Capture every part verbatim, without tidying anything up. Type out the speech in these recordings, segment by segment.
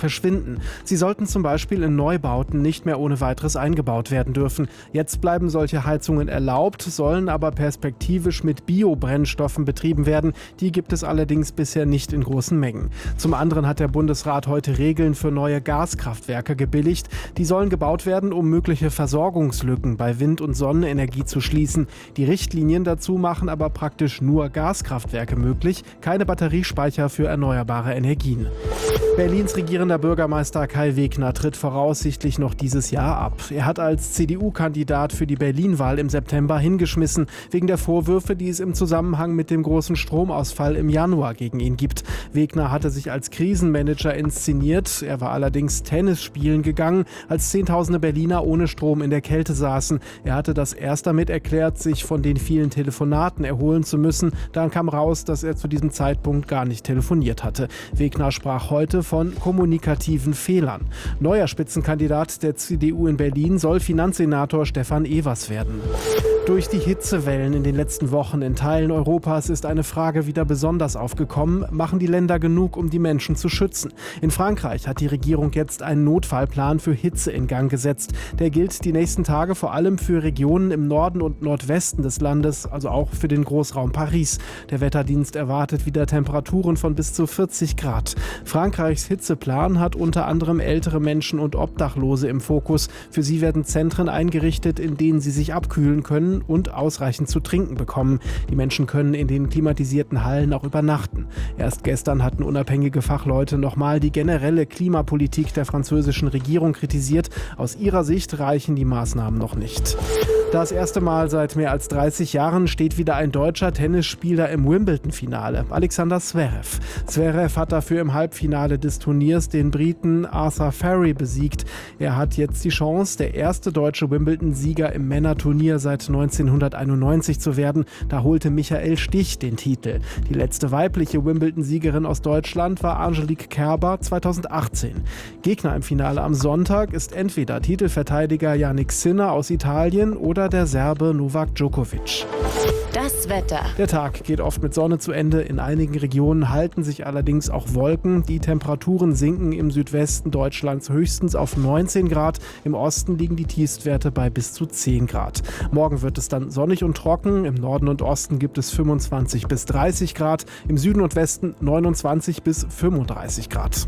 verschwinden. Sie sollten zum Beispiel in Neubauten nicht mehr ohne weiteres eingebaut werden dürfen. Jetzt bleiben solche Heizungen erlaubt, sollen aber perspektivisch mit Biobrennstoffen betrieben werden. Die gibt es allerdings bisher nicht in großen Mengen. Zum anderen hat der Bundesrat heute Regeln für neue Gaskraftwerke gebilligt. Die sollen gebaut werden, um mögliche Versorgungslücken bei Wind- und Sonnenenergie zu schließen. Die Richtlinien dazu machen aber praktisch nur Gaskraftwerke möglich, keine Batteriespeicher für erneuerbare Energien. Berlins regierender Bürgermeister Kai Wegner tritt voraussichtlich noch dieses Jahr ab. Er hat als C D U-Kandidat für die Berlin-Wahl im September hingeschmissen, wegen der Vorwürfe, die es im Zusammenhang mit dem großen Stromausfall im Januar gegen ihn gibt. Wegner hatte sich als Krisenmanager inszeniert. Er war allerdings Tennis spielen gegangen, als Zehntausende Berliner ohne Strom in der Kälte saßen. Er hatte das erst damit erklärt, sich von den vielen Telefonaten erholen zu müssen. Dann kam raus, dass er zu diesem Zeitpunkt gar nicht telefoniert hatte. Wegner sprach heute von kommunikativen Fehlern. Neuer Spitzenkandidat der C D U in Berlin soll Finanzsenator Stefan Evers werden. Durch die Hitzewellen in den letzten Wochen in Teilen Europas ist eine Frage wieder besonders aufgekommen. Machen die Länder genug, um die Menschen zu schützen? In Frankreich hat die Regierung jetzt einen Notfallplan für Hitze in Gang gesetzt. Der gilt die nächsten Tage vor allem für Regionen im Norden und Nordwesten des Landes, also auch für den Großraum Paris. Der Wetterdienst erwartet wieder Temperaturen von bis zu vierzig Grad. Frankreichs Hitzeplan hat unter anderem ältere Menschen und Obdachlose im Fokus. Für sie werden Zentren eingerichtet, in denen sie sich abkühlen können und ausreichend zu trinken bekommen. Die Menschen können in den klimatisierten Hallen auch übernachten. Erst gestern hatten unabhängige Fachleute nochmal die generelle Klimapolitik der französischen Regierung kritisiert. Aus ihrer Sicht reichen die Maßnahmen noch nicht. Das erste Mal seit mehr als dreißig Jahren steht wieder ein deutscher Tennisspieler im Wimbledon-Finale. Alexander Zverev. Zverev hat dafür im Halbfinale des Turniers den Briten Arthur Ferry besiegt. Er hat jetzt die Chance, der erste deutsche Wimbledon-Sieger im Männerturnier seit neunzehnhunderteinundneunzig zu werden. Da holte Michael Stich den Titel. Die letzte weibliche Wimbledon-Siegerin aus Deutschland war Angelique Kerber zweitausendachtzehn. Gegner im Finale am Sonntag ist entweder Titelverteidiger Jannik Sinner aus Italien oder der Serbe Novak Djokovic. Das Wetter. Der Tag geht oft mit Sonne zu Ende. In einigen Regionen halten sich allerdings auch Wolken. Die Temperaturen sinken im Südwesten Deutschlands höchstens auf neunzehn Grad. Im Osten liegen die Tiefstwerte bei bis zu zehn Grad. Morgen wird es dann sonnig und trocken. Im Norden und Osten gibt es fünfundzwanzig bis dreißig Grad. Im Süden und Westen neunundzwanzig bis fünfunddreißig Grad.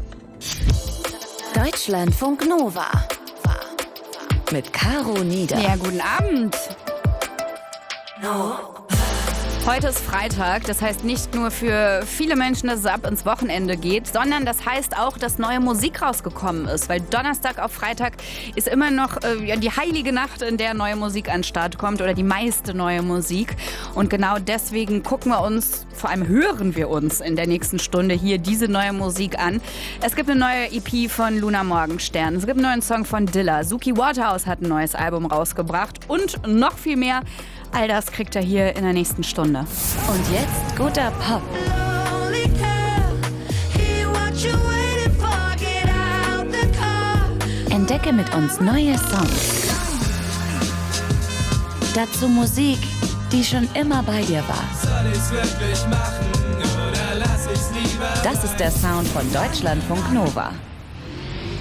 Deutschlandfunk Nova. Mit Caro Nieder. Ja, guten Abend. No. Heute ist Freitag, das heißt nicht nur für viele Menschen, dass es ab ins Wochenende geht, sondern das heißt auch, dass neue Musik rausgekommen ist, weil Donnerstag auf Freitag ist immer noch äh, ja, die heilige Nacht, in der neue Musik an den Start kommt oder die meiste neue Musik. Und genau deswegen gucken wir uns, vor allem hören wir uns in der nächsten Stunde hier diese neue Musik an. Es gibt eine neue E P von Luna Morgenstern, es gibt einen neuen Song von Dilla, Suki Waterhouse hat ein neues Album rausgebracht und noch viel mehr. All das kriegt er hier in der nächsten Stunde. Und jetzt guter Pop. Entdecke mit uns neue Songs. Dazu Musik, die schon immer bei dir war. Soll ich's wirklich machen oder lass ich's lieber? Das ist der Sound von Deutschlandfunk Nova.